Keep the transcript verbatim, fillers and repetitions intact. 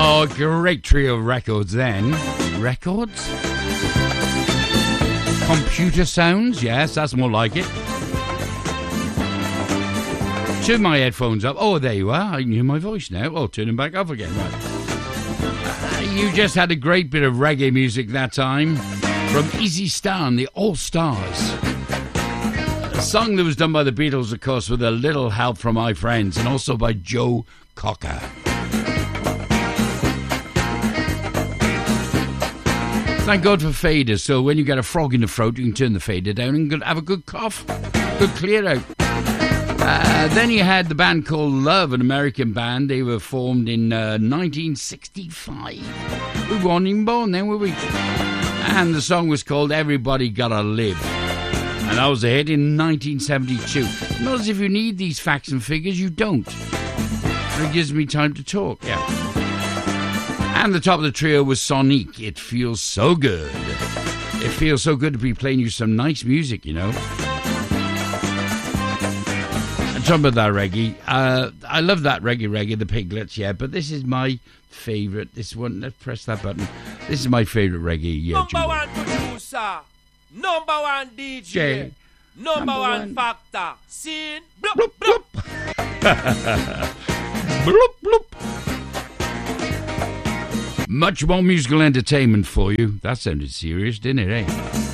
Oh, great trio of records then. Records? Computer sounds? Yes, that's more like it. Turn my headphones up. Oh, there you are. I can hear my voice now. Oh, turn them back off again. Right. Uh, you just had a great bit of reggae music that time from Easy Stan, the All Stars. A song that was done by the Beatles, of course, with a little help from my friends, and also by Joe Cocker. Thank God for faders, so when you get a frog in the throat, you can turn the fader down and have a good cough, good clear out. Uh, then you had the band called Love, an American band. They were formed in uh, nineteen sixty-five. We weren't even born then, were we? And the song was called Everybody Gotta Live. And that was a hit in nineteen seventy-two. Not as if you need these facts and figures, you don't. It gives me time to talk, yeah. And the top of the trio was Sonique. It feels so good. It feels so good to be playing you some nice music, you know. And talking about that reggae, uh, I love that reggae reggae, the Piglets, yeah, but this is my favourite. This one, let's press that button. This is my favourite reggae, yeah. Number jingle. One producer, number one D J, J. Number, number one, one factor, scene, bloop, bloop, bloop. Bloop, bloop. Much more musical entertainment for you. That sounded serious, didn't it, eh?